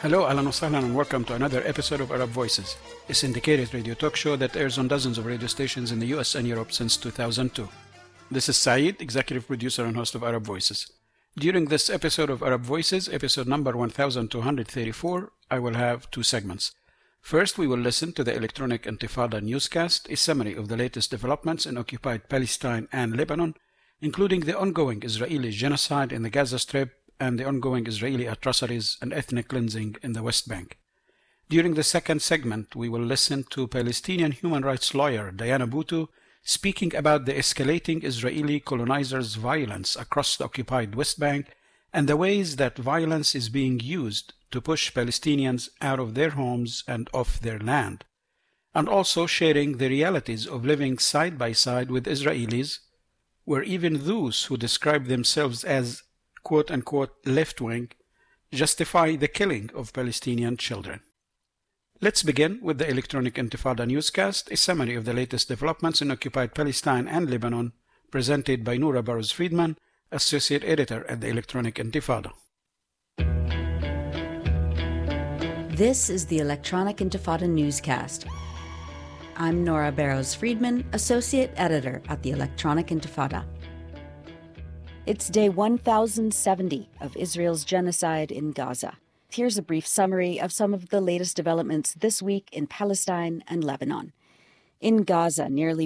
Hello, Ahlan wa Sahlan, and welcome to another episode of Arab Voices, a syndicated radio talk show that airs on dozens of radio stations in the US and Europe since 2002. This is Saeed, executive producer and host of Arab Voices. During this episode of Arab Voices, episode number 1234, I will have two segments. First, we will listen to the Electronic Intifada newscast, a summary of the latest developments in occupied Palestine and Lebanon, including the ongoing Israeli genocide in the Gaza Strip and the ongoing Israeli atrocities and ethnic cleansing in the West Bank. During the second segment, we will listen to Palestinian human rights lawyer Diana Buttu speaking about the escalating Israeli colonizers' violence across the occupied West Bank and the ways that violence is being used to push Palestinians out of their homes and off their land, and also sharing the realities of living side by side with Israelis, where even those who describe themselves as quote-unquote left-wing justify the killing of Palestinian children. Let's begin with the Electronic Intifada newscast, a summary of the latest developments in occupied Palestine and Lebanon, presented by Noura Barrows-Friedman, associate editor at the Electronic Intifada. This is the Electronic Intifada newscast. I'm Noura Barrows-Friedman, associate editor at the Electronic Intifada. It's day 1070 of Israel's genocide in Gaza. Here's a brief summary of some of the latest developments this week in Palestine and Lebanon. In Gaza, nearly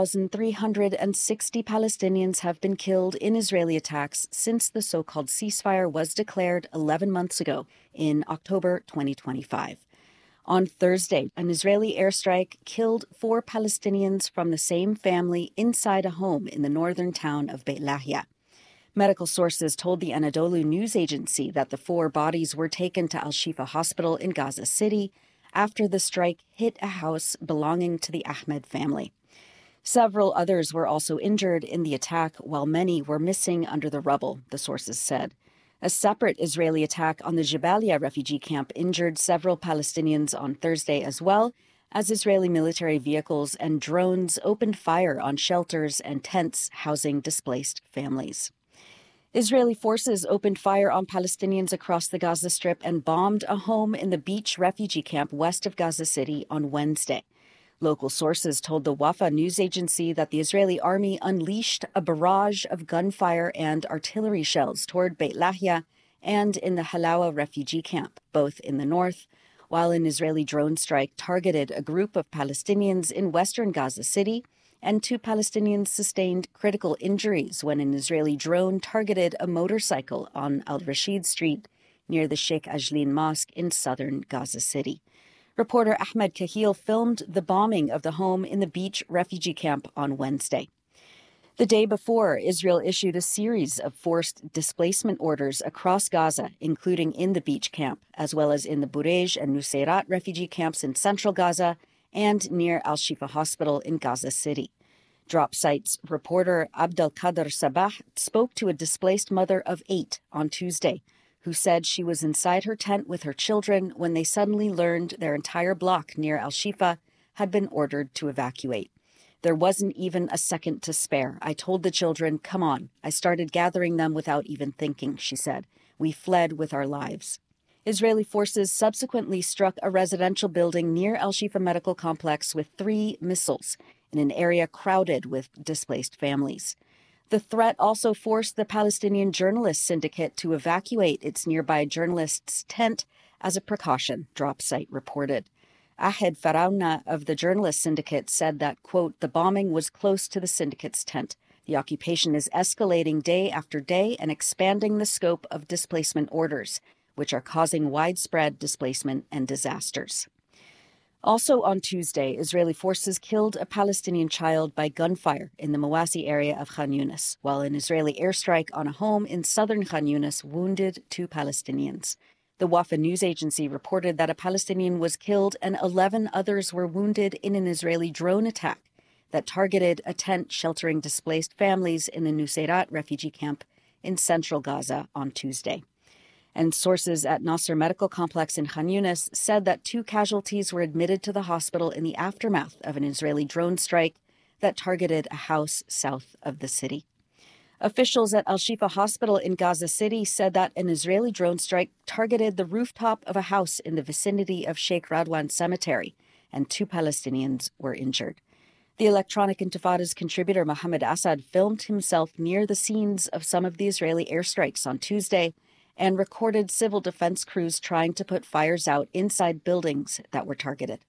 1,360 Palestinians have been killed in Israeli attacks since the so-called ceasefire was declared 11 months ago in October 2025. On Thursday, an Israeli airstrike killed 4 Palestinians from the same family inside a home in the northern town of Beit Lahia. Medical sources told the Anadolu news agency that the 4 bodies were taken to Al-Shifa Hospital in Gaza City after the strike hit a house belonging to the Ahmed family. Several others were also injured in the attack, while many were missing under the rubble, the sources said. A separate Israeli attack on the Jabalia refugee camp injured several Palestinians on Thursday as well, as Israeli military vehicles and drones opened fire on shelters and tents housing displaced families. Israeli forces opened fire on Palestinians across the Gaza Strip and bombed a home in the Beach refugee camp west of Gaza City on Wednesday. Local sources told the Wafa news agency that the Israeli army unleashed a barrage of gunfire and artillery shells toward Beit Lahia and in the Halawa refugee camp, both in the north, while an Israeli drone strike targeted a group of Palestinians in western Gaza City, and 2 Palestinians sustained critical injuries when an Israeli drone targeted a motorcycle on Al-Rashid Street near the Sheikh Ajlin Mosque in southern Gaza City. Reporter Ahmed Kahil filmed the bombing of the home in the Beach refugee camp on Wednesday. The day before, Israel issued a series of forced displacement orders across Gaza, including in the Beach camp, as well as in the Burej and Nuseirat refugee camps in central Gaza and near Al-Shifa Hospital in Gaza City. Drop Site's reporter Abdelkader Sabah spoke to a displaced mother of 8 on Tuesday, who said she was inside her tent with her children when they suddenly learned their entire block near Al-Shifa had been ordered to evacuate. There wasn't even a second to spare. I told the children, come on. I started gathering them without even thinking, she said. We fled with our lives. Israeli forces subsequently struck a residential building near Al-Shifa Medical Complex with 3 missiles in an area crowded with displaced families. The threat also forced the Palestinian Journalists Syndicate to evacuate its nearby journalists' tent as a precaution, Drop Site reported. Ahed Farauna of the Journalists Syndicate said that, quote, the bombing was close to the syndicate's tent. The occupation is escalating day after day and expanding the scope of displacement orders, which are causing widespread displacement and disasters. Also on Tuesday, Israeli forces killed a Palestinian child by gunfire in the Mawasi area of Khan Yunis, while an Israeli airstrike on a home in southern Khan Yunis wounded 2 Palestinians. The Wafa news agency reported that a Palestinian was killed and 11 others were wounded in an Israeli drone attack that targeted a tent sheltering displaced families in the Nuseirat refugee camp in central Gaza on Tuesday. And sources at Nasser Medical Complex in Khan Yunis said that 2 casualties were admitted to the hospital in the aftermath of an Israeli drone strike that targeted a house south of the city. Officials at Al-Shifa Hospital in Gaza City said that an Israeli drone strike targeted the rooftop of a house in the vicinity of Sheikh Radwan Cemetery, and 2 Palestinians were injured. The Electronic Intifada's contributor Mohammed Assad filmed himself near the scenes of some of the Israeli airstrikes on Tuesday and recorded civil defense crews trying to put fires out inside buildings that were targeted.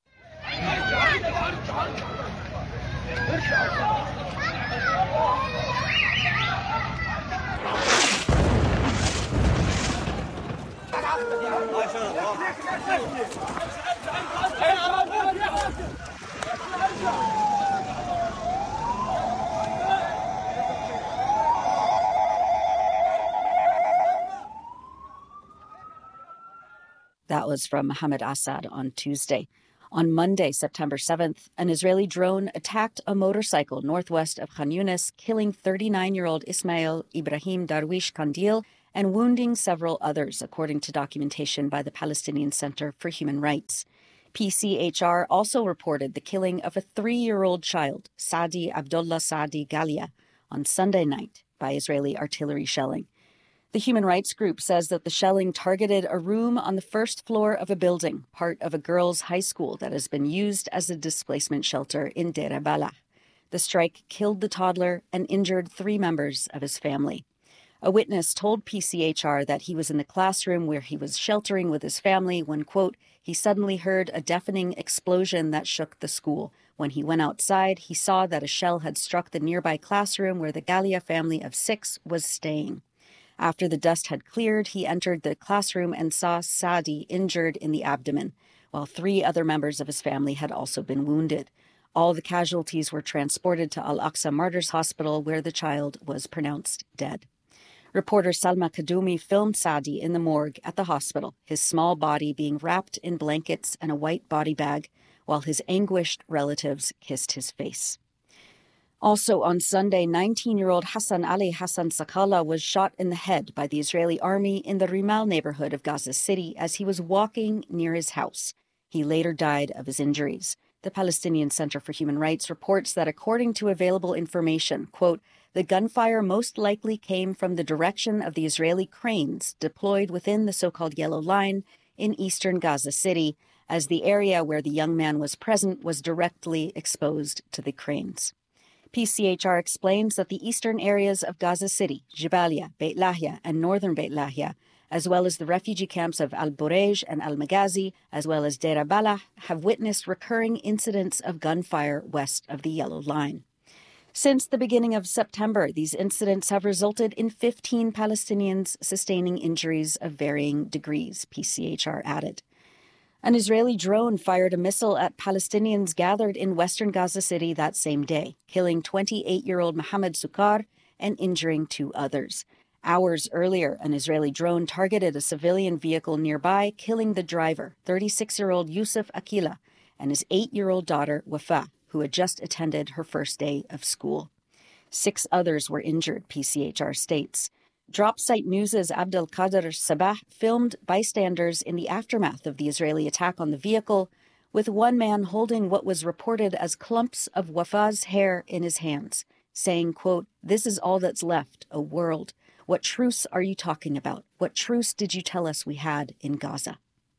That was from Mohammed Assad on Tuesday. On Monday, September 7th, an Israeli drone attacked a motorcycle northwest of Khan Yunis, killing 39-year-old Ismail Ibrahim Darwish Kandil and wounding several others, according to documentation by the Palestinian Center for Human Rights. PCHR also reported the killing of a 3-year-old child, Saadi Abdullah Saadi Galia, on Sunday night by Israeli artillery shelling. The human rights group says that the shelling targeted a room on the first floor of a building, part of a girls' high school that has been used as a displacement shelter in Deir Balah. The strike killed the toddler and injured 3 members of his family. A witness told PCHR that he was in the classroom where he was sheltering with his family when, quote, he suddenly heard a deafening explosion that shook the school. When he went outside, he saw that a shell had struck the nearby classroom where the Galia family of 6 was staying. After the dust had cleared, he entered the classroom and saw Saadi injured in the abdomen, while 3 other members of his family had also been wounded. All the casualties were transported to Al-Aqsa Martyrs Hospital, where the child was pronounced dead. Reporter Salma Kadumi filmed Saadi in the morgue at the hospital, his small body being wrapped in blankets and a white body bag, while his anguished relatives kissed his face. Also on Sunday, 19-year-old Hassan Ali Hassan Sakala was shot in the head by the Israeli army in the Rimal neighborhood of Gaza City as he was walking near his house. He later died of his injuries. The Palestinian Center for Human Rights reports that according to available information, quote, the gunfire most likely came from the direction of the Israeli cranes deployed within the so-called Yellow Line in eastern Gaza City, as the area where the young man was present was directly exposed to the cranes. PCHR explains that the eastern areas of Gaza City, Jabalia, Beit Lahia, and northern Beit Lahia, as well as the refugee camps of Al-Burej and Al-Maghazi, as well as Deir Balah, have witnessed recurring incidents of gunfire west of the Yellow Line. Since the beginning of September, these incidents have resulted in 15 Palestinians sustaining injuries of varying degrees, PCHR added. An Israeli drone fired a missile at Palestinians gathered in western Gaza City that same day, killing 28-year-old Mohammed Sukar and injuring 2 others. Hours earlier, an Israeli drone targeted a civilian vehicle nearby, killing the driver, 36-year-old Yusuf Akila, and his 8-year-old daughter, Wafa, who had just attended her first day of school. 6 others were injured, PCHR states. Dropsite News' Abdel Qadir Sabah filmed bystanders in the aftermath of the Israeli attack on the vehicle, with one man holding what was reported as clumps of Wafa's hair in his hands, saying, quote, this is all that's left, a world. What truce are you talking about? What truce did you tell us we had in Gaza?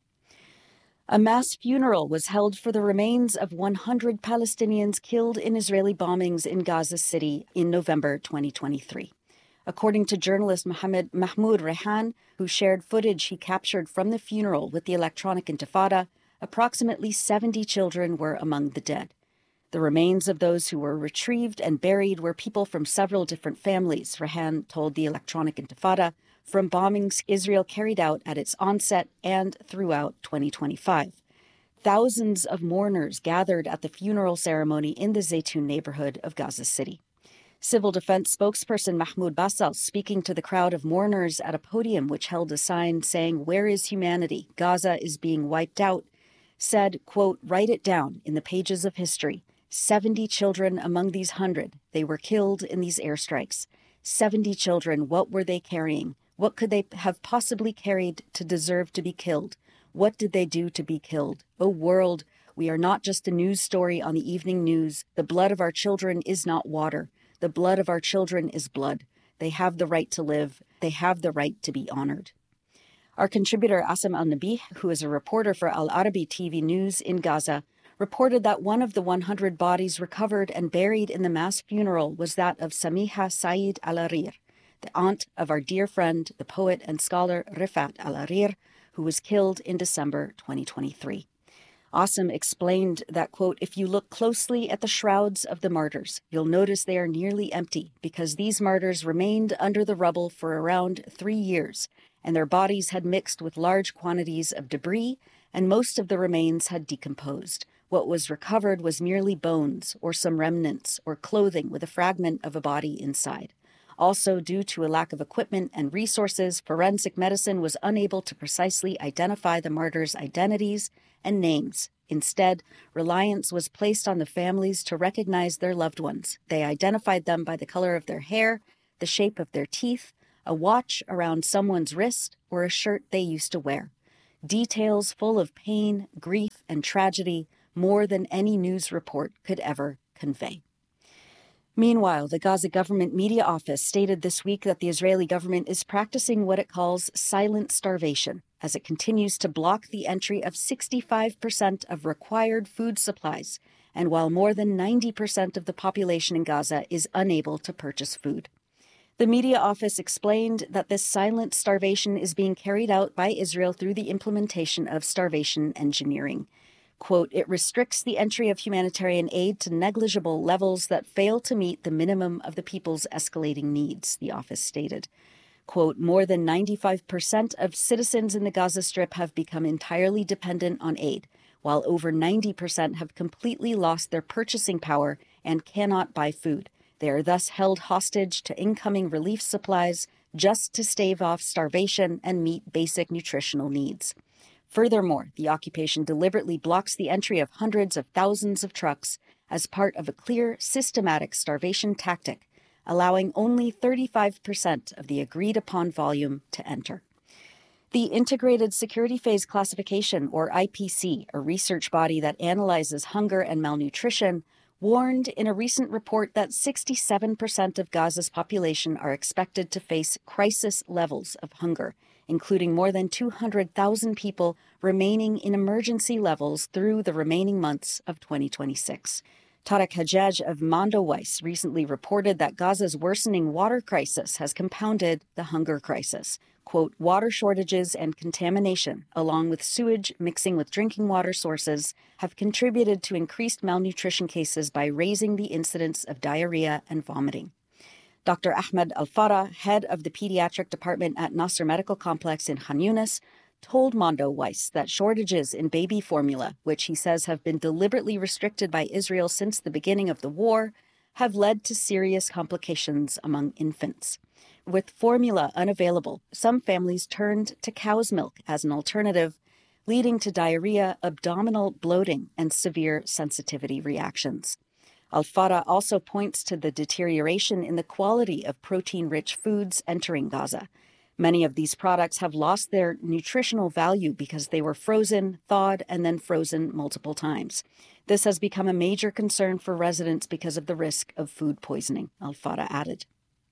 A mass funeral was held for the remains of 100 Palestinians killed in Israeli bombings in Gaza City in November 2023. According to journalist Mahmoud Rehan, who shared footage he captured from the funeral with the Electronic Intifada, approximately 70 children were among the dead. The remains of those who were retrieved and buried were people from several different families, Rehan told the Electronic Intifada, from bombings Israel carried out at its onset and throughout 2025. Thousands of mourners gathered at the funeral ceremony in the Zaytun neighborhood of Gaza City. Civil defense spokesperson Mahmoud Basal, speaking to the crowd of mourners at a podium which held a sign saying, "Where is humanity? Gaza is being wiped out," said, quote, "Write it down in the pages of history. 70 children among these 100. They were killed in these airstrikes. 70 children. What were they carrying? What could they have possibly carried to deserve to be killed? What did they do to be killed? O world, we are not just a news story on the evening news. The blood of our children is not water. The blood of our children is blood. They have the right to live. They have the right to be honored. Our contributor Asim Al-Nabih, who is a reporter for Al Arabi TV News in Gaza, reported that one of the 100 bodies recovered and buried in the mass funeral was that of Samiha Said Al-Arir, the aunt of our dear friend, the poet and scholar Rifat Al-Arir, who was killed in December 2023. Asim explained that, quote, if you look closely at the shrouds of the martyrs, you'll notice they are nearly empty because these martyrs remained under the rubble for around 3 years, and their bodies had mixed with large quantities of debris, and most of the remains had decomposed. What was recovered was merely bones or some remnants or clothing with a fragment of a body inside. Also, due to a lack of equipment and resources, forensic medicine was unable to precisely identify the martyrs' identities and names. Instead, reliance was placed on the families to recognize their loved ones. They identified them by the color of their hair, the shape of their teeth, a watch around someone's wrist, or a shirt they used to wear. Details full of pain, grief, and tragedy, more than any news report could ever convey. Meanwhile, the Gaza government media office stated this week that the Israeli government is practicing what it calls silent starvation, as it continues to block the entry of 65% of required food supplies, and while more than 90% of the population in Gaza is unable to purchase food. The media office explained that this silent starvation is being carried out by Israel through the implementation of starvation engineering. Quote, it restricts the entry of humanitarian aid to negligible levels that fail to meet the minimum of the people's escalating needs, the office stated. Quote, more than 95% of citizens in the Gaza Strip have become entirely dependent on aid, while over 90% have completely lost their purchasing power and cannot buy food. They are thus held hostage to incoming relief supplies just to stave off starvation and meet basic nutritional needs. Furthermore, the occupation deliberately blocks the entry of hundreds of thousands of trucks as part of a clear, systematic starvation tactic, allowing only 35% of the agreed-upon volume to enter. The Integrated Security Phase Classification, or IPC, a research body that analyzes hunger and malnutrition, warned in a recent report that 67% of Gaza's population are expected to face crisis levels of hunger, including more than 200,000 people remaining in emergency levels through the remaining months of 2026. Tarek Hajjaj of Mondoweiss recently reported that Gaza's worsening water crisis has compounded the hunger crisis. Quote, water shortages and contamination, along with sewage mixing with drinking water sources, have contributed to increased malnutrition cases by raising the incidence of diarrhea and vomiting. Dr. Ahmed Al-Farah, head of the pediatric department at Nasser Medical Complex in Khan Yunis, told Mondoweiss that shortages in baby formula, which he says have been deliberately restricted by Israel since the beginning of the war, have led to serious complications among infants. With formula unavailable, some families turned to cow's milk as an alternative, leading to diarrhea, abdominal bloating, and severe sensitivity reactions. Al-Farah also points to the deterioration in the quality of protein-rich foods entering Gaza. Many of these products have lost their nutritional value because they were frozen, thawed, and then frozen multiple times. This has become a major concern for residents because of the risk of food poisoning, Al-Farah added.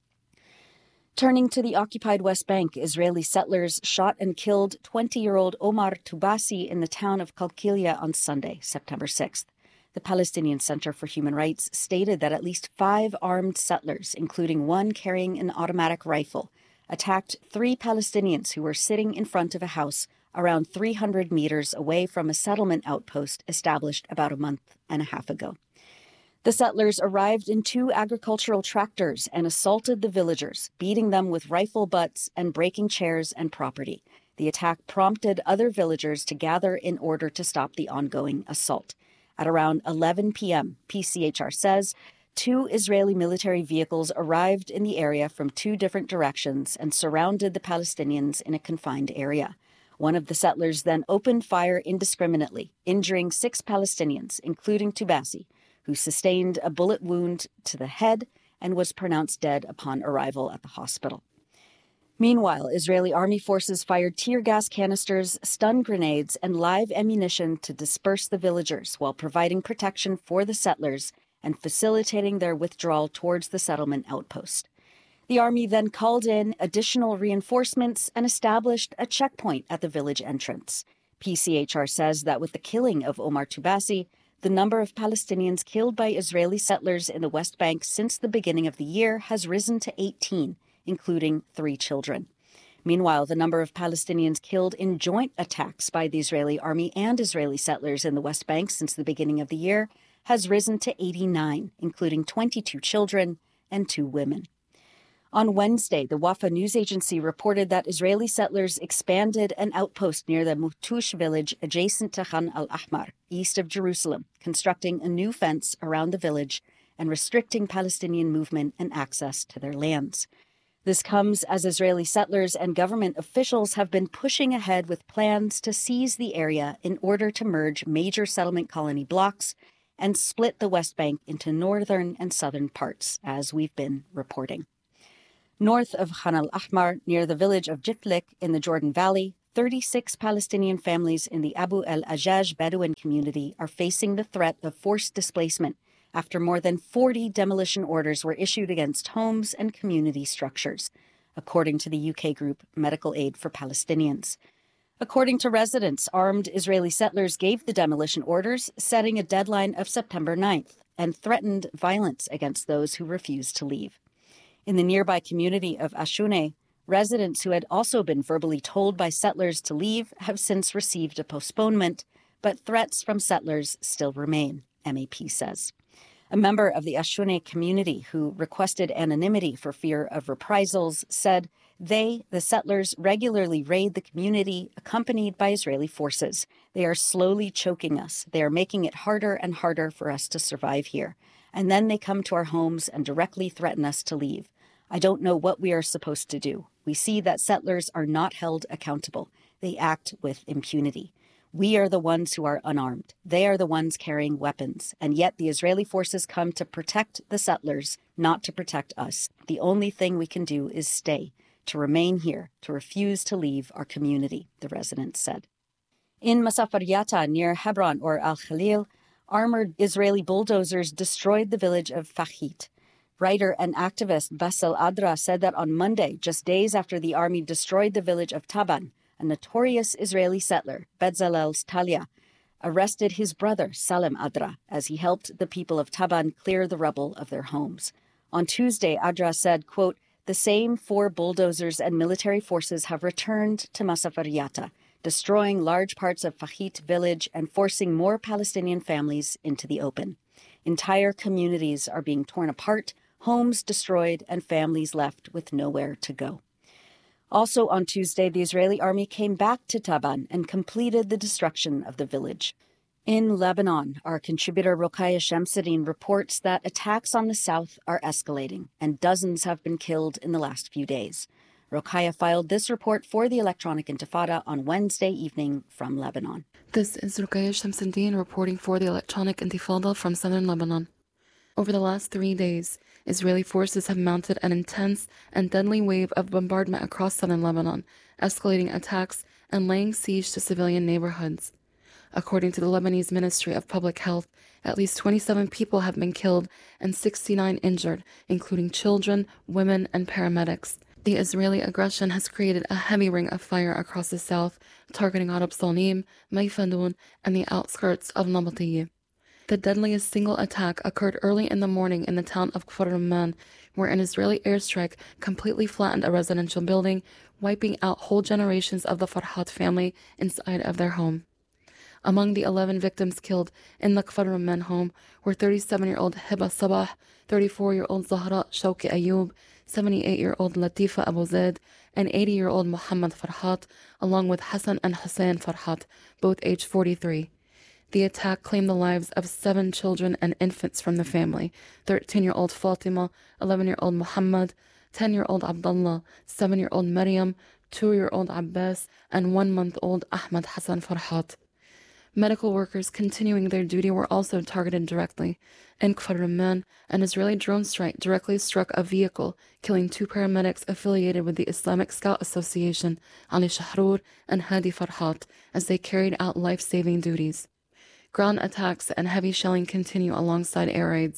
Turning to the occupied West Bank, Israeli settlers shot and killed 20-year-old Omar Tubasi in the town of Qalqilia on Sunday, September 6th. The Palestinian Center for Human Rights stated that at least 5 armed settlers, including one carrying an automatic rifle, attacked 3 Palestinians who were sitting in front of a house around 300 meters away from a settlement outpost established about a month and a half ago. The settlers arrived in 2 agricultural tractors and assaulted the villagers, beating them with rifle butts and breaking chairs and property. The attack prompted other villagers to gather in order to stop the ongoing assault. At around 11 p.m., PCHR says, 2 Israeli military vehicles arrived in the area from 2 different directions and surrounded the Palestinians in a confined area. One of the settlers then opened fire indiscriminately, injuring 6 Palestinians, including Tubasi, who sustained a bullet wound to the head and was pronounced dead upon arrival at the hospital. Meanwhile, Israeli army forces fired tear gas canisters, stun grenades, and live ammunition to disperse the villagers while providing protection for the settlers and facilitating their withdrawal towards the settlement outpost. The army then called in additional reinforcements and established a checkpoint at the village entrance. PCHR says that with the killing of Omar Toubasi, the number of Palestinians killed by Israeli settlers in the West Bank since the beginning of the year has risen to 18, including 3 children. Meanwhile, the number of Palestinians killed in joint attacks by the Israeli army and Israeli settlers in the West Bank since the beginning of the year has risen to 89, including 22 children and 2 women. On Wednesday, the Wafa news agency reported that Israeli settlers expanded an outpost near the Mutush village adjacent to Khan al-Ahmar, east of Jerusalem, constructing a new fence around the village and restricting Palestinian movement and access to their lands. This comes as Israeli settlers and government officials have been pushing ahead with plans to seize the area in order to merge major settlement colony blocks and split the West Bank into northern and southern parts, as we've been reporting. North of Khan al-Ahmar, near the village of Jiflik in the Jordan Valley, 36 Palestinian families in the Abu al-Ajaj Bedouin community are facing the threat of forced displacement after more than 40 demolition orders were issued against homes and community structures, according to the UK group Medical Aid for Palestinians. According to residents, armed Israeli settlers gave the demolition orders, setting a deadline of September 9th, and threatened violence against those who refused to leave. In the nearby community of Ashune, residents who had also been verbally told by settlers to leave have since received a postponement, but threats from settlers still remain, MAP says. A member of the Ashune community who requested anonymity for fear of reprisals said they, the settlers, regularly raid the community accompanied by Israeli forces. They are slowly choking us. They are making it harder and harder for us to survive here. And then they come to our homes and directly threaten us to leave. I don't know what we are supposed to do. We see that settlers are not held accountable. They act with impunity. We are the ones who are unarmed. They are the ones carrying weapons. And yet the Israeli forces come to protect the settlers, not to protect us. The only thing we can do is stay, to remain here, to refuse to leave our community, the residents said. In Masafar Yatta, near Hebron or Al-Khalil, armored Israeli bulldozers destroyed the village of Fahit. Writer and activist Bassel Adra said that on Monday, just days after the army destroyed the village of Taban, a notorious Israeli settler, Bezalel Talia, arrested his brother, Salem Adra, as he helped the people of Taban clear the rubble of their homes. On Tuesday, Adra said, quote, "The same 4 bulldozers and military forces have returned to Masafar Yatta, destroying large parts of Fahit village and forcing more Palestinian families into the open. Entire communities are being torn apart, homes destroyed, and families left with nowhere to go." Also on Tuesday, the Israeli army came back to Taban and completed the destruction of the village. In Lebanon, our contributor Rokhaya Shamsuddin reports that attacks on the south are escalating, and dozens have been killed in the last few days. Rokhaya filed this report for the Electronic Intifada on Wednesday evening from Lebanon. This is Rokhaya Shamsuddin reporting for the Electronic Intifada from southern Lebanon. Over the last 3 days, Israeli forces have mounted an intense and deadly wave of bombardment across southern Lebanon, escalating attacks and laying siege to civilian neighborhoods. According to the Lebanese Ministry of Public Health, at least 27 people have been killed and 69 injured, including children, women, and paramedics. The Israeli aggression has created a heavy ring of fire across the south, targeting Arab Salnim, Mayfadun, and the outskirts of Nabatiyeh. The deadliest single attack occurred early in the morning in the town of Kfar Rumman, where an Israeli airstrike completely flattened a residential building, wiping out whole generations of the Farhat family inside of their home. Among the 11 victims killed in the Kfar Rumman home were 37-year-old Hiba Sabah, 34-year-old Zahra Shawki Ayub, 78-year-old Latifa Abu Zaid, and 80-year-old Muhammad Farhat, along with Hassan and Hussein Farhat, both aged 43. The attack claimed the lives of 7 children and infants from the family: 13-year-old Fatima, 11-year-old Muhammad, 10-year-old Abdullah, 7-year-old Maryam, 2-year-old Abbas, and 1-month-old Ahmad Hassan Farhat. Medical workers continuing their duty were also targeted directly. In Kfar Rumman, an Israeli drone strike directly struck a vehicle, killing 2 paramedics affiliated with the Islamic Scout Association, Ali Shahrour and Hadi Farhat, as they carried out life-saving duties. Ground attacks and heavy shelling continue alongside air raids.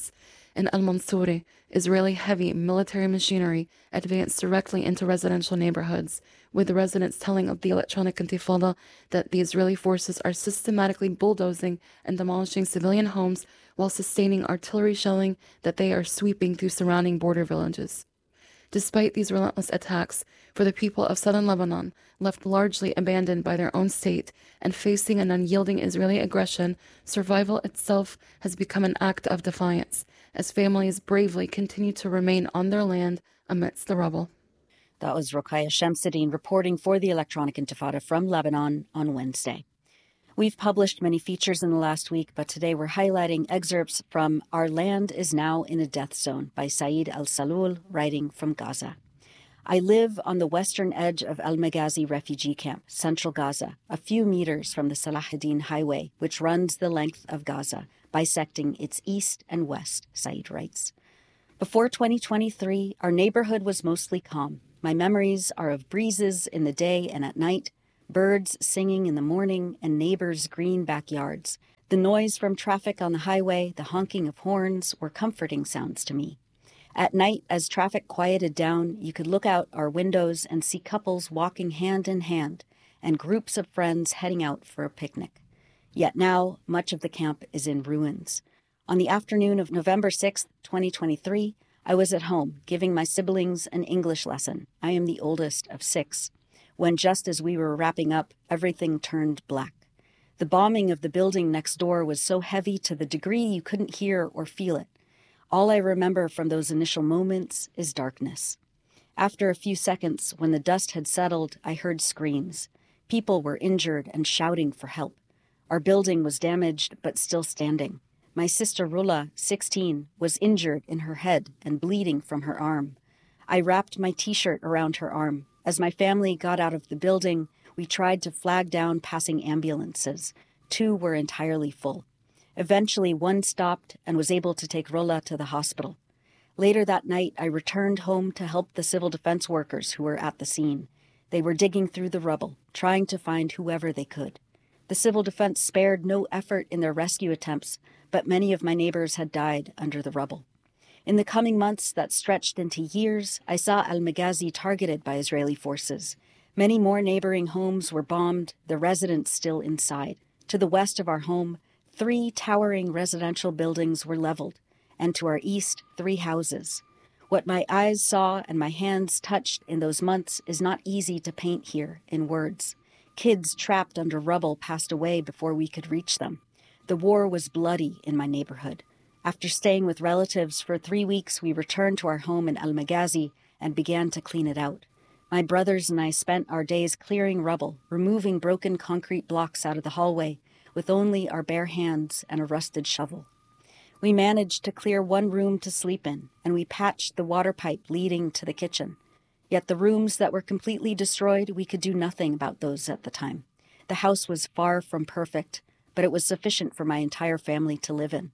In Al-Mansouri, Israeli heavy military machinery advanced directly into residential neighborhoods, with the residents telling of the electronic intifada that the Israeli forces are systematically bulldozing and demolishing civilian homes while sustaining artillery shelling that they are sweeping through surrounding border villages. Despite these relentless attacks, for the people of southern Lebanon, left largely abandoned by their own state and facing an unyielding Israeli aggression, survival itself has become an act of defiance, as families bravely continue to remain on their land amidst the rubble. That was Rokhaya Shamsuddin reporting for the Electronic Intifada from Lebanon on Wednesday. We've published many features in the last week, but today we're highlighting excerpts from Our Land is Now in a Death Zone by Saeed Al-Salul, writing from Gaza. I live on the western edge of Al-Maghazi refugee camp, central Gaza, a few meters from the Salahuddin Highway, which runs the length of Gaza, bisecting its east and west, Saeed writes. Before 2023, our neighborhood was mostly calm. My memories are of breezes in the day and at night, birds singing in the morning, and neighbors' green backyards. The noise from traffic on the highway, the honking of horns, were comforting sounds to me. At night, as traffic quieted down, you could look out our windows and see couples walking hand in hand and groups of friends heading out for a picnic. Yet now, much of the camp is in ruins. On the afternoon of November 6, 2023, I was at home giving my siblings an English lesson. I am the oldest of 6. When just as we were wrapping up, everything turned black. The bombing of the building next door was so heavy to the degree you couldn't hear or feel it. All I remember from those initial moments is darkness. After a few seconds, when the dust had settled, I heard screams. People were injured and shouting for help. Our building was damaged but still standing. My sister Rula, 16, was injured in her head and bleeding from her arm. I wrapped my t-shirt around her arm. As my family got out of the building, we tried to flag down passing ambulances. 2 were entirely full. Eventually, 1 stopped and was able to take Rola to the hospital. Later that night, I returned home to help the civil defense workers who were at the scene. They were digging through the rubble, trying to find whoever they could. The civil defense spared no effort in their rescue attempts, but many of my neighbors had died under the rubble. In the coming months that stretched into years, I saw Al-Maghazi targeted by Israeli forces. Many more neighboring homes were bombed, the residents still inside. To the west of our home, 3 towering residential buildings were leveled, and to our east, 3 houses. What my eyes saw and my hands touched in those months is not easy to paint here in words. Kids trapped under rubble passed away before we could reach them. The war was bloody in my neighborhood. After staying with relatives for 3 weeks, we returned to our home in Al-Maghazi and began to clean it out. My brothers and I spent our days clearing rubble, removing broken concrete blocks out of the hallway, with only our bare hands and a rusted shovel. We managed to clear 1 room to sleep in, and we patched the water pipe leading to the kitchen. Yet the rooms that were completely destroyed, we could do nothing about those at the time. The house was far from perfect, but it was sufficient for my entire family to live in.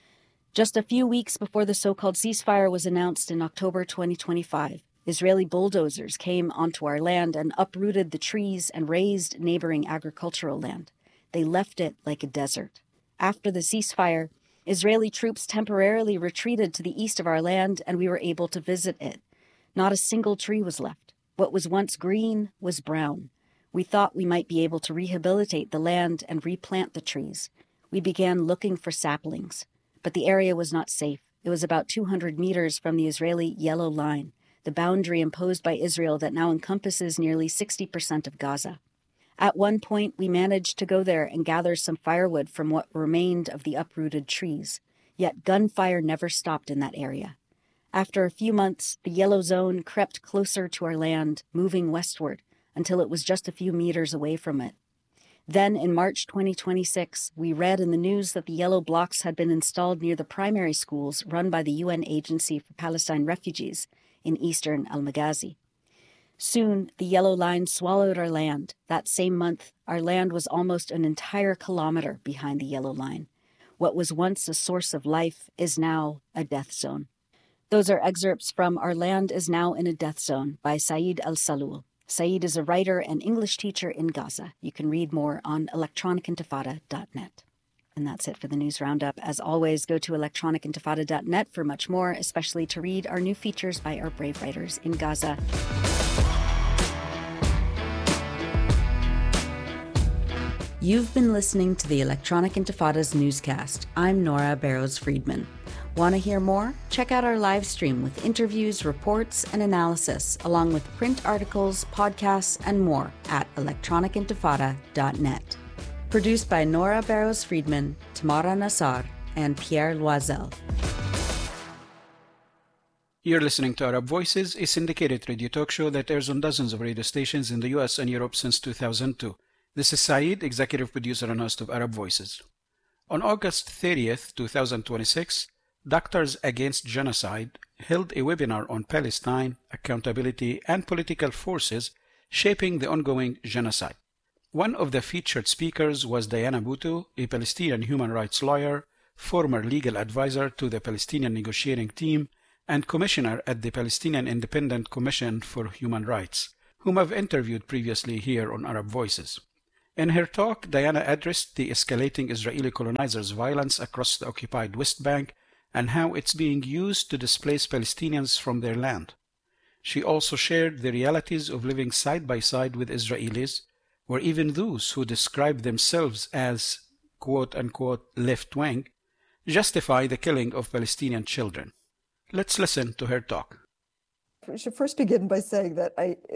Just a few weeks before the so-called ceasefire was announced in October 2025, Israeli bulldozers came onto our land and uprooted the trees and razed neighboring agricultural land. They left it like a desert. After the ceasefire, Israeli troops temporarily retreated to the east of our land, and we were able to visit it. Not a single tree was left. What was once green was brown. We thought we might be able to rehabilitate the land and replant the trees. We began looking for saplings. But the area was not safe. It was about 200 meters from the Israeli Yellow Line, the boundary imposed by Israel that now encompasses nearly 60% of Gaza. At one point, we managed to go there and gather some firewood from what remained of the uprooted trees. Yet gunfire never stopped in that area. After a few months, the yellow zone crept closer to our land, moving westward, until it was just a few meters away from it. Then, in March 2026, we read in the news that the yellow blocks had been installed near the primary schools run by the UN Agency for Palestine Refugees in eastern Al-Maghazi. Soon, the yellow line swallowed our land. That same month, our land was almost an entire kilometer behind the yellow line. What was once a source of life is now a death zone. Those are excerpts from Our Land is Now in a Death Zone by Saeed Al-Salul. Saeed is a writer and English teacher in Gaza. You can read more on electronicintifada.net. And that's it for the News Roundup. As always, go to electronicintifada.net for much more, especially to read our new features by our brave writers in Gaza. You've been listening to the Electronic Intifada's newscast. I'm Nora Barrows-Friedman. Want to hear more? Check out our live stream with interviews, reports, and analysis, along with print articles, podcasts, and more at electronicintifada.net. Produced by Nora Barrows-Friedman, Tamara Nassar, and Pierre Loisel. You're listening to Arab Voices, a syndicated radio talk show that airs on dozens of radio stations in the US and Europe since 2002. This is Saeed, executive producer and host of Arab Voices. On August 30th, 2026, Doctors Against Genocide held a webinar on Palestine, accountability, and political forces shaping the ongoing genocide. One of the featured speakers was Diana Bhutto, a Palestinian human rights lawyer, former legal advisor to the Palestinian negotiating team, and commissioner at the Palestinian Independent Commission for Human Rights, whom I've interviewed previously here on Arab Voices. In her talk, Diana addressed the escalating Israeli colonizers' violence across the occupied West Bank and how it's being used to displace Palestinians from their land. She also shared the realities of living side by side with Israelis, where even those who describe themselves as quote-unquote left-wing justify the killing of Palestinian children. Let's listen to her talk. I should first begin by saying that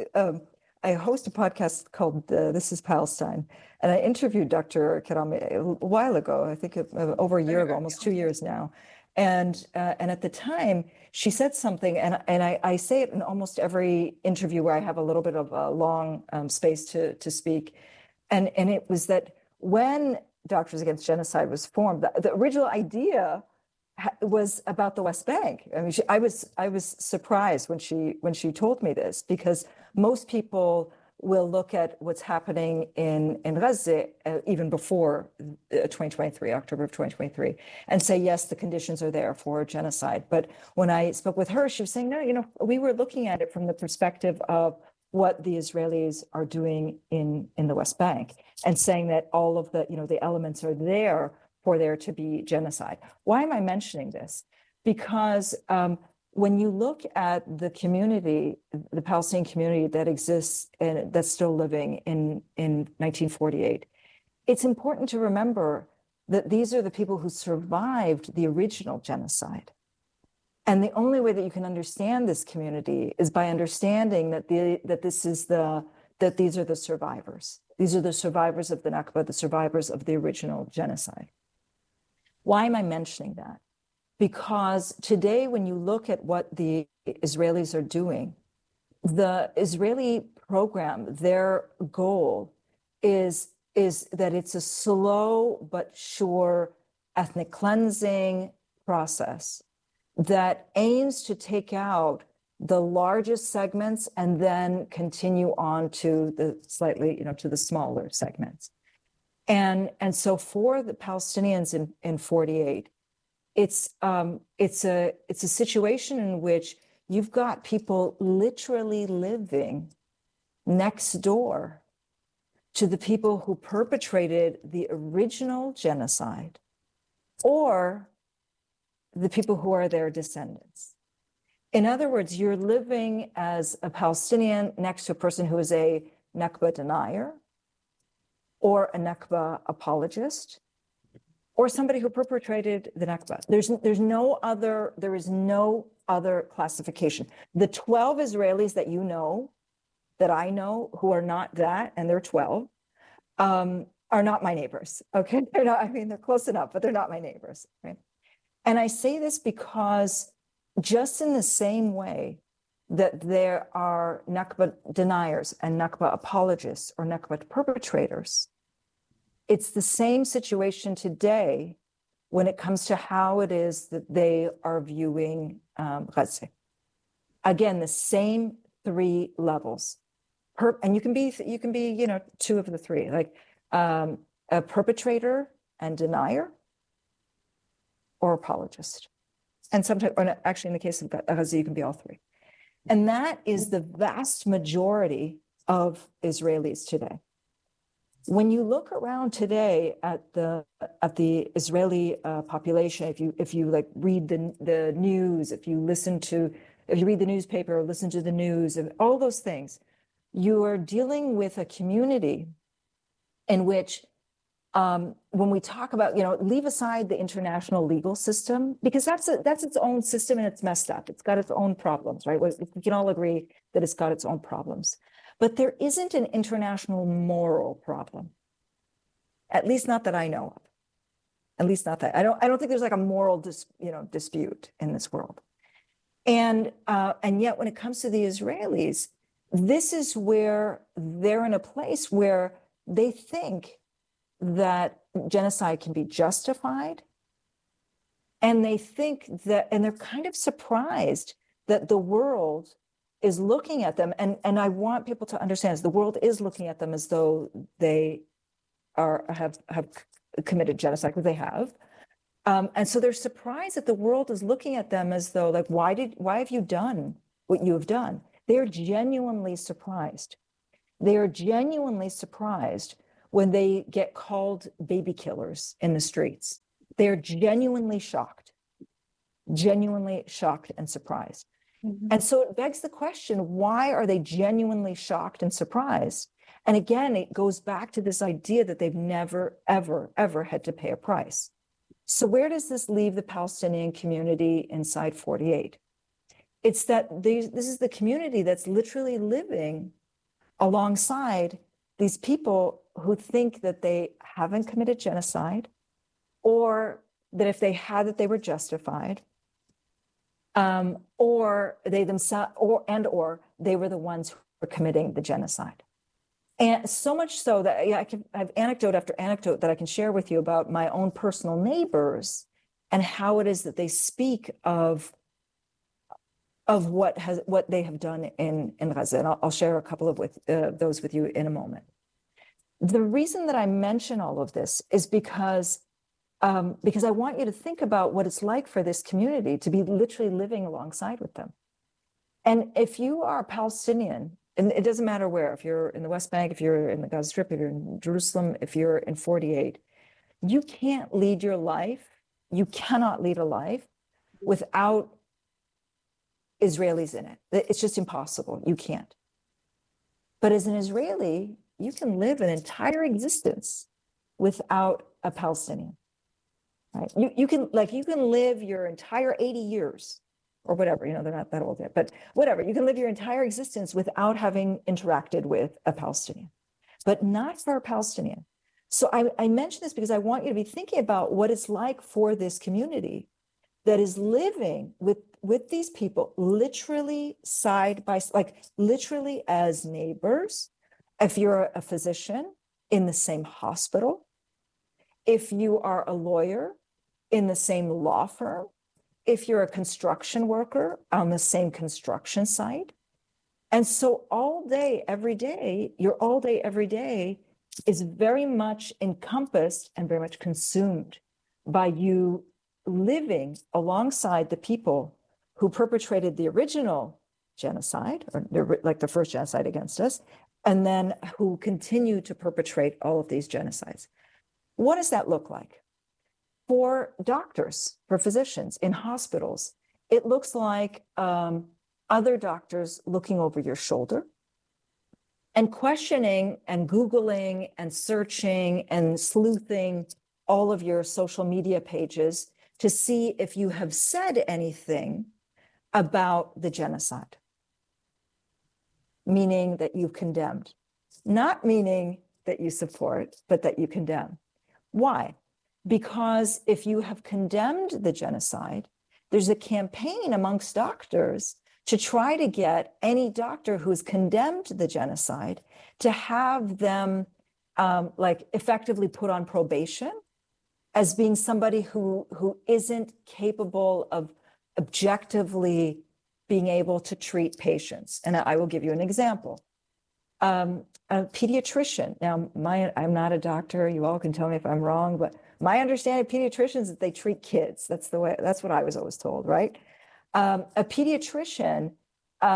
I host a podcast called This is Palestine, and I interviewed Dr. Karami a while ago, I think over a year ago, almost 2 years now. And at the time, she said something, and I say it in almost every interview where I have a little bit of a long space to speak. And it was that when Doctors Against Genocide was formed, the original idea was about the West Bank. I mean, I was surprised when she told me this, because most people will look at what's happening in Gaza even before 2023, October of 2023, and say, yes, the conditions are there for genocide. But when I spoke with her, she was saying, no, we were looking at it from the perspective of what the Israelis are doing in the West Bank, and saying that all of the elements are there for there to be genocide. Why am I mentioning this? Because when you look at the community, the Palestinian community that exists and that's still living in 1948, it's important to remember that these are the people who survived the original genocide. And the only way that you can understand this community is by understanding that these are the survivors. These are the survivors of the Nakba, the survivors of the original genocide. Why am I mentioning that? Because today, when you look at what the Israelis are doing, the Israeli program, their goal is that it's a slow but sure ethnic cleansing process that aims to take out the largest segments and then continue on to the slightly, to the smaller segments. And so for the Palestinians in 48, it's a situation in which you've got people literally living next door to the people who perpetrated the original genocide, or the people who are their descendants. In other words, you're living as a Palestinian next to a person who is a Nakba denier, or a Nakba apologist, or somebody who perpetrated the Nakba. There is no other classification. The 12 Israelis that I know, who are not that, and they're 12, are not my neighbors. Okay, they're close enough, but they're not my neighbors. Right? And I say this because just in the same way that there are Nakba deniers and Nakba apologists or Nakba perpetrators, it's the same situation today when it comes to how it is that they are viewing Gaza. Again, the same three levels. And you can be, two of the three, like a perpetrator and denier, or apologist. And sometimes, or actually in the case of Gaza, you can be all three. And that is the vast majority of Israelis today. When you look around today at the Israeli population, if you like read the news, if you read the newspaper or listen to the news, and all those things, you are dealing with a community in which, when we talk about, leave aside the international legal system, because that's its own system and it's messed up. It's got its own problems, right? We can all agree that it's got its own problems. But there isn't an international moral problem, at least not that I know of. At least not that I don't think there's like a moral dispute in this world. And yet, when it comes to the Israelis, this is where they're in a place where they think that genocide can be justified, and they think that, and they're kind of surprised that the world is looking at them, and I want people to understand, the world is looking at them as though they have committed genocide, because they have, and so they're surprised that the world is looking at them as though, like, why have you done what you have done? They're genuinely surprised. They are genuinely surprised when they get called baby killers in the streets. They're genuinely shocked and surprised. Mm-hmm. And so it begs the question, why are they genuinely shocked and surprised? And again, it goes back to this idea that they've never, ever, ever had to pay a price. So where does this leave the Palestinian community inside 48? It's that this is the community that's literally living alongside these people who think that they haven't committed genocide, or that if they had, that they were justified, or they themselves, or they were the ones who were committing the genocide. And so much so that I have anecdote after anecdote that I can share with you about my own personal neighbors and how it is that they speak of what they have done in Gaza. And I'll share a couple of those with you in a moment. The reason that I mention all of this is because I want you to think about what it's like for this community to be literally living alongside with them. And if you are Palestinian, and it doesn't matter where, if you're in the West Bank, if you're in the Gaza Strip, if you're in Jerusalem, if you're in 48, you can't lead your life. You cannot lead a life without Israelis in it. It's just impossible. You can't. But as an Israeli, you can live an entire existence without a Palestinian. Right? You can live your entire 80 years or whatever, they're not that old yet, but whatever, you can live your entire existence without having interacted with a Palestinian, but not for a Palestinian. So I mention this because I want you to be thinking about what it's like for this community that is living with these people literally side by side, like literally as neighbors. If you're a physician in the same hospital, if you are a lawyer in the same law firm, if you're a construction worker on the same construction site. And so all day, every day, your all day, every day is very much encompassed and very much consumed by you living alongside the people who perpetrated the original genocide, or like the first genocide against us, and then who continue to perpetrate all of these genocides. What does that look like? For doctors, for physicians in hospitals, it looks like other doctors looking over your shoulder and questioning and Googling and searching and sleuthing all of your social media pages to see if you have said anything about the genocide, meaning that you've condemned, not meaning that you support, but that you condemn. Why? Because if you have condemned the genocide, there's a campaign amongst doctors to try to get any doctor who's condemned the genocide to have them effectively put on probation as being somebody who isn't capable of objectively being able to treat patients. And I will give you an example. A pediatrician. Now, I'm not a doctor. You all can tell me if I'm wrong, but my understanding of pediatricians is that they treat kids. That's what I was always told, right? A pediatrician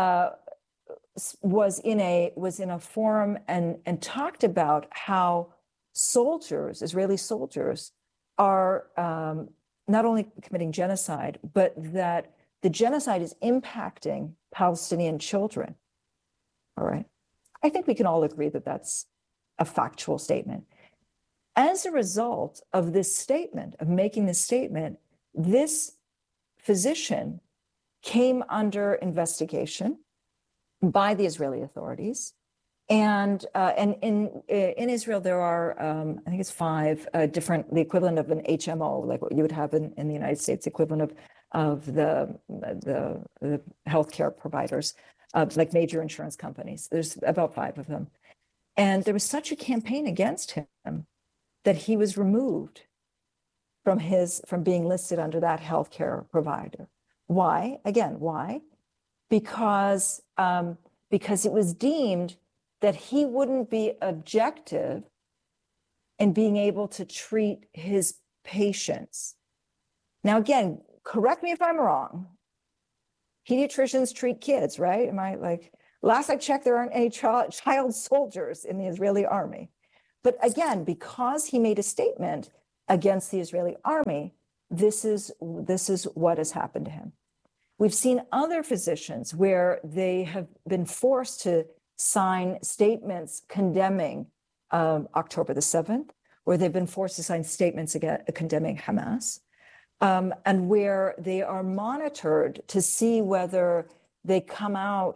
was in a forum and talked about how soldiers, Israeli soldiers, are not only committing genocide, but that the genocide is impacting Palestinian children. All right. I think we can all agree that that's a factual statement. As a result of this statement, of making this statement, this physician came under investigation by the Israeli authorities. And in Israel, there are, I think it's 5 different, the equivalent of an HMO, like what you would have in the United States, equivalent of the healthcare providers, like major insurance companies. There's about 5 of them. And there was such a campaign against him that he was removed from being listed under that healthcare provider. Why? Again, why? Because it was deemed that he wouldn't be objective in being able to treat his patients. Now, again, correct me if I'm wrong. Pediatricians treat kids, right? Am I like, last I checked, there aren't any child soldiers in the Israeli army. But again, because he made a statement against the Israeli army, this is what has happened to him. We've seen other physicians where they have been forced to sign statements condemning October the 7th, where they've been forced to sign statements condemning Hamas, and where they are monitored to see whether they come out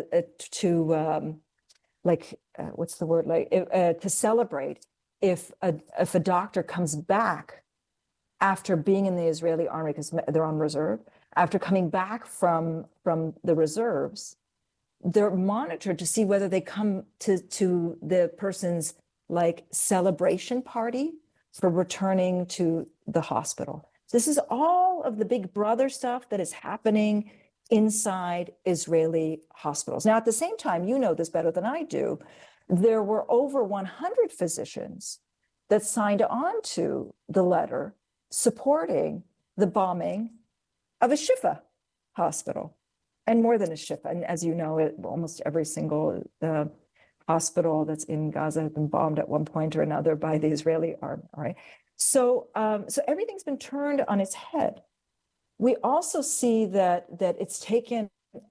to what's the word, to celebrate if a doctor comes back after being in the Israeli army, because they're on reserve, after coming back from the reserves. They're monitored to see whether they come to the person's like celebration party for returning to the hospital. This is all of the big brother stuff that is happening inside Israeli hospitals. Now, at the same time, you know this better than I do, there were over 100 physicians that signed on to the letter supporting the bombing of a Shifa hospital. And more than a Shifa. And as you know, almost every single hospital that's in Gaza has been bombed at one point or another by the Israeli army. All right. So everything's been turned on its head. We also see that it's taken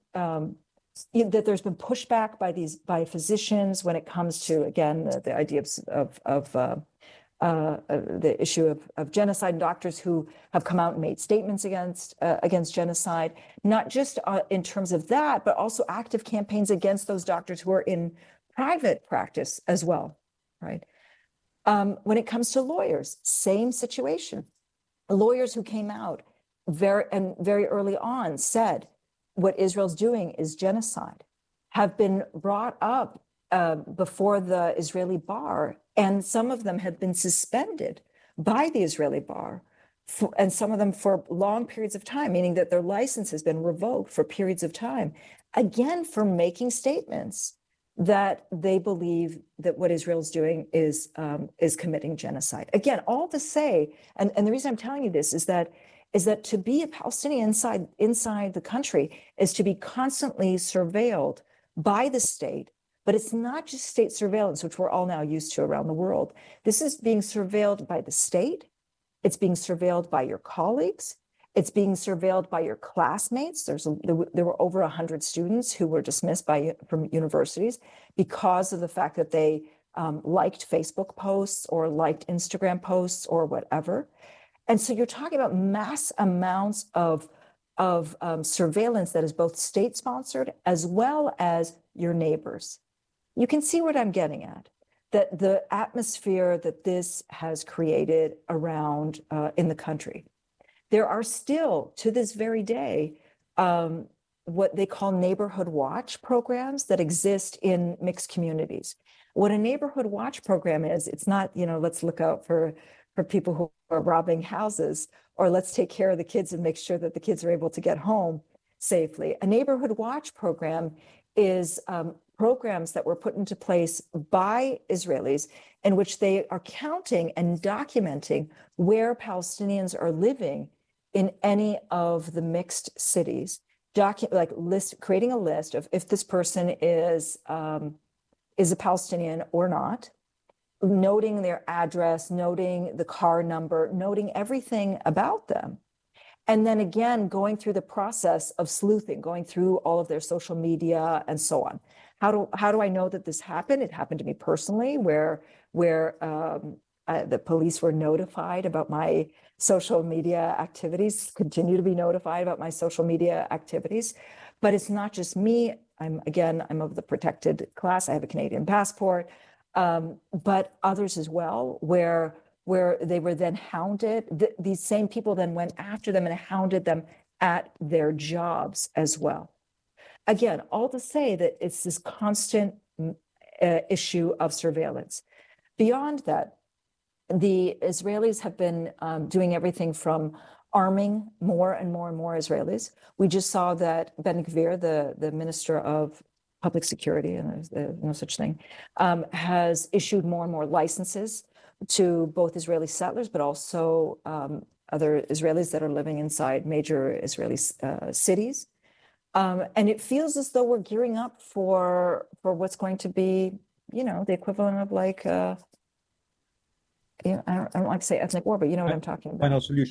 that there's been pushback by physicians when it comes to, again, the idea of the issue of genocide, and doctors who have come out and made statements against genocide, not just in terms of that, but also active campaigns against those doctors who are in private practice as well, right? When it comes to lawyers, same situation. Lawyers who came out very early on said what Israel's doing is genocide, have been brought up before the Israeli bar, and some of them have been suspended by the Israeli bar, and some of them for long periods of time, meaning that their license has been revoked for periods of time, again, for making statements that they believe that what Israel's doing is committing genocide. Again, all to say, and the reason I'm telling you this is that to be a Palestinian inside the country is to be constantly surveilled by the state. But it's not just state surveillance, which we're all now used to around the world. This is being surveilled by the state. It's being surveilled by your colleagues. It's being surveilled by your classmates. There were over 100 students who were dismissed from universities because of the fact that they liked Facebook posts or liked Instagram posts or whatever. And so you're talking about mass amounts of surveillance that is both state-sponsored as well as your neighbors. You can see what I'm getting at, that the atmosphere that this has created around in the country. There are still, to this very day, what they call neighborhood watch programs that exist in mixed communities. What a neighborhood watch program is, it's not, let's look out for people who are robbing houses, or let's take care of the kids and make sure that the kids are able to get home safely. A neighborhood watch program is programs that were put into place by Israelis in which they are counting and documenting where Palestinians are living in any of the mixed cities, creating a list of if this person is a Palestinian or not, noting their address, noting the car number, noting everything about them. And then again, going through the process of sleuthing, going through all of their social media and so on. How do I know that this happened? It happened to me personally, where the police were notified about my social media activities, continue to be notified about my social media activities. But it's not just me. I'm of the protected class. I have a Canadian passport, but others as well, where they were then hounded. These same people then went after them and hounded them at their jobs as well. Again, all to say that it's this constant issue of surveillance. Beyond that, the Israelis have been doing everything from arming more and more and more Israelis. We just saw that Ben-Gvir, the Minister of Public Security, and there's no such thing, has issued more and more licenses to both Israeli settlers, but also other Israelis that are living inside major Israeli cities. And it feels as though we're gearing up for what's going to be, the equivalent of like, I don't like to say ethnic war, but you know what I'm talking about. Final solution.